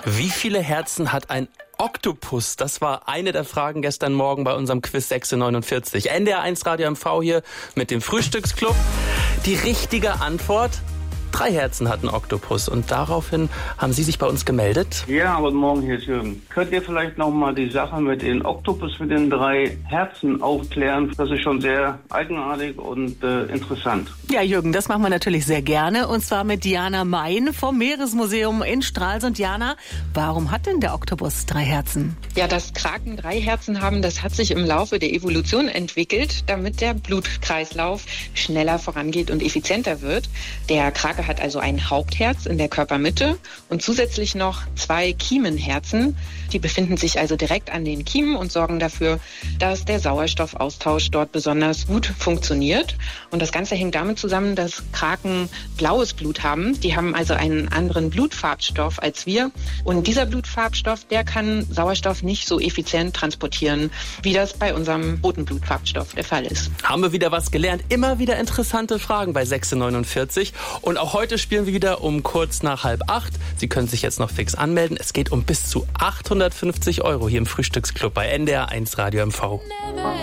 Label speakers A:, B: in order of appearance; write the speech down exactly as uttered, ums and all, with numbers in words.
A: Wie viele Herzen hat ein Oktopus? Das war eine der Fragen gestern Morgen bei unserem Quiz sechs Uhr neunundvierzig. N D R eins Radio M V hier mit dem Frühstücksclub. Die richtige Antwort: Drei Herzen hat ein Oktopus. Und daraufhin haben Sie sich bei uns gemeldet.
B: Ja, guten Morgen, hier ist Jürgen. Könnt ihr vielleicht nochmal die Sache mit den Oktopus mit den drei Herzen aufklären? Das ist schon sehr eigenartig und äh, interessant.
C: Ja, Jürgen, das machen wir natürlich sehr gerne. Und zwar mit Diana Mein vom Meeresmuseum in Stralsund. Diana, warum hat denn der Oktopus drei Herzen?
D: Ja, dass Kraken drei Herzen haben, das hat sich im Laufe der Evolution entwickelt, damit der Blutkreislauf schneller vorangeht und effizienter wird. Der Krake hat also ein Hauptherz in der Körpermitte und zusätzlich noch zwei Kiemenherzen. Die befinden sich also direkt an den Kiemen und sorgen dafür, dass der Sauerstoffaustausch dort besonders gut funktioniert. Und das Ganze hängt damit zusammen, dass Kraken blaues Blut haben. Die haben also einen anderen Blutfarbstoff als wir. Und dieser Blutfarbstoff, der kann Sauerstoff nicht so effizient transportieren, wie das bei unserem roten Blutfarbstoff der Fall ist.
A: Haben wir wieder was gelernt. Immer wieder interessante Fragen bei sechs Uhr neunundvierzig. Und auch heute spielen wir wieder um kurz nach halb acht. Sie können sich jetzt noch fix anmelden. Es geht um bis zu achthundertfünfzig Euro hier im Frühstücksclub bei N D R eins Radio M V.